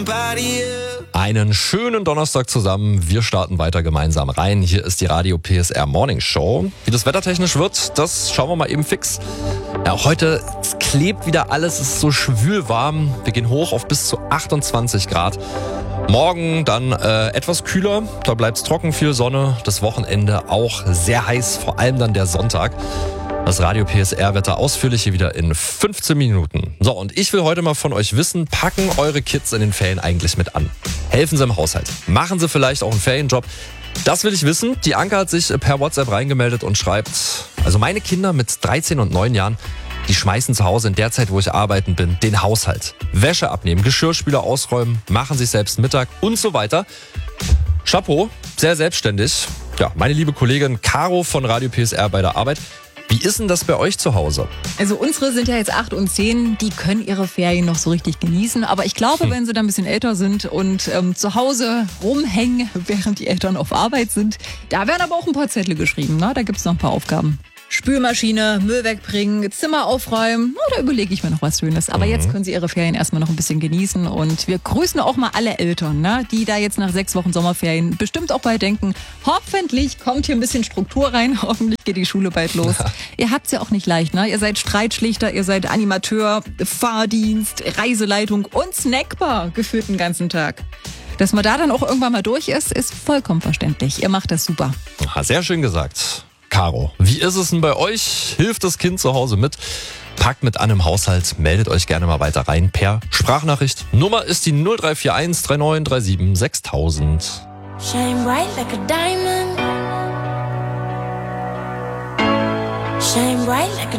Einen schönen Donnerstag zusammen. Wir starten weiter gemeinsam rein. Hier ist die Radio PSR Morning Show. Wie das wettertechnisch wird, das schauen wir mal eben fix. Ja, auch heute es klebt wieder alles, es ist so schwül warm. Wir gehen hoch auf bis zu 28 Grad. Morgen dann etwas kühler, da bleibt es trocken, viel Sonne. Das Wochenende auch sehr heiß, vor allem dann der Sonntag. Das Radio PSR-Wetter ausführlich hier wieder in 15 Minuten. So, und ich will heute mal von euch wissen, packen eure Kids in den Ferien eigentlich mit an? Helfen sie im Haushalt? Machen sie vielleicht auch einen Ferienjob? Das will ich wissen. Die Anke hat sich per WhatsApp reingemeldet und schreibt, also meine Kinder mit 13 und 9 Jahren, die schmeißen zu Hause in der Zeit, wo ich arbeiten bin, den Haushalt. Wäsche abnehmen, Geschirrspüler ausräumen, machen sich selbst Mittag und so weiter. Chapeau, sehr selbstständig. Ja, meine liebe Kollegin Caro von Radio PSR bei der Arbeit. Wie ist denn das bei euch zu Hause? Also unsere sind ja jetzt 8 und 10, die können ihre Ferien noch so richtig genießen. Aber ich glaube, wenn sie dann ein bisschen älter sind und zu Hause rumhängen, während die Eltern auf Arbeit sind, da werden aber auch ein paar Zettel geschrieben. Ne? Da gibt es noch ein paar Aufgaben. Spülmaschine, Müll wegbringen, Zimmer aufräumen. Da überlege ich mir noch was Schönes. Aber jetzt können sie ihre Ferien erstmal noch ein bisschen genießen. Und wir grüßen auch mal alle Eltern, ne, die da jetzt nach 6 Wochen Sommerferien bestimmt auch bald denken, hoffentlich kommt hier ein bisschen Struktur rein, hoffentlich geht die Schule bald los. Ja. Ihr habt's ja auch nicht leicht, ne? Ihr seid Streitschlichter, ihr seid Animateur, Fahrdienst, Reiseleitung und Snackbar gefühlt den ganzen Tag. Dass man da dann auch irgendwann mal durch ist, ist vollkommen verständlich. Ihr macht das super. Aha, sehr schön gesagt. Caro, wie ist es denn bei euch? Hilft das Kind zu Hause mit? Packt mit an im Haushalt, meldet euch gerne mal weiter rein per Sprachnachricht. Nummer ist die 0341 3937 6000. Shine bright like a diamond. Shine bright like a